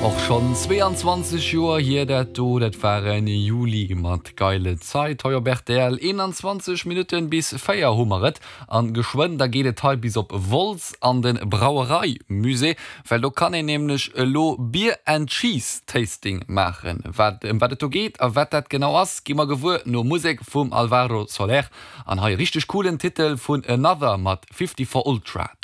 Auch schon 22 Joer hier dat waren Juli mat geile Zeit heuer Bertel 21 Minuten bis Feierhummeret an geschwen da geht Teil bis op Wolz an den Brauereimuse, weil du kann nämlich lo Beer and Cheese Tasting machen. Wat geht wat dat genau ass gimmer gewur no Musik vum Alvaro Soler an ha richtig coolen Titel vun Another mat 50 for Ultra.